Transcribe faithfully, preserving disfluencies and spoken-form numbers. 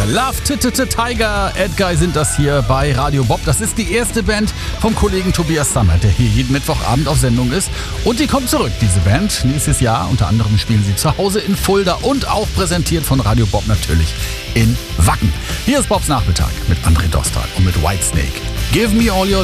Love to Tiger, Edguy sind das hier bei Radio Bob. Das ist die erste Band vom Kollegen Tobias Sammet, der hier jeden Mittwochabend auf Sendung ist. Und die kommt zurück, diese Band, nächstes Jahr. Unter anderem spielen sie zu Hause in Fulda und auch präsentiert von Radio Bob natürlich in Wacken. Hier ist Bobs Nachmittag mit André Dostal und mit Whitesnake. Give me all your